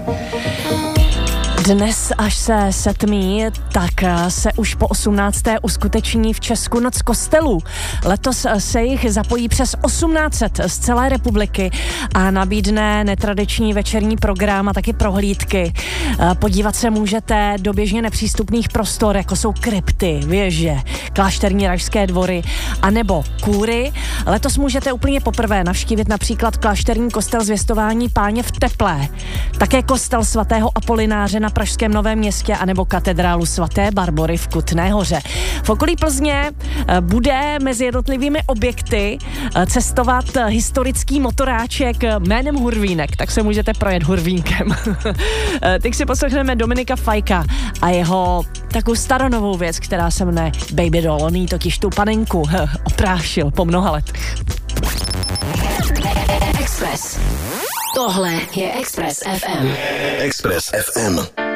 Dnes, až se setmí, tak se už po 18. uskuteční v Česku Noc kostelů. Letos se jich zapojí přes 1800 z celé republiky a nabídne netradiční večerní program a taky prohlídky. Podívat se můžete do běžně nepřístupných prostor, jako jsou krypty, věže, klášterní Ražské dvory a nebo kůry. Letos můžete úplně poprvé navštívit například klášterní kostel Zvěstování Páně v Teplé, také kostel svatého Apolináře na Pražském Novém Městě anebo katedrálu svaté Barbory v Kutné Hoře. V okolí Plzně bude mezi jednotlivými objekty cestovat historický motoráček jménem Hurvínek, tak se můžete projet Hurvínkem. Teď si poslechneme Dominika Fajka a jeho takovou staronovou věc, která se jmenuje Baby Doll. On jí totiž tu panenku oprášil po mnoha letech. Express. Tohle je Express FM. Express FM.